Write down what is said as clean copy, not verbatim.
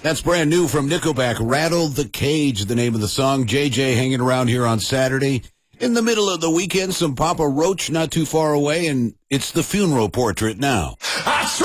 That's brand new from Nickelback. Rattle the Cage, the name of the song. JJ hanging around here on Saturday. In the middle of the weekend, some Papa Roach not too far away, and it's the funeral portrait now.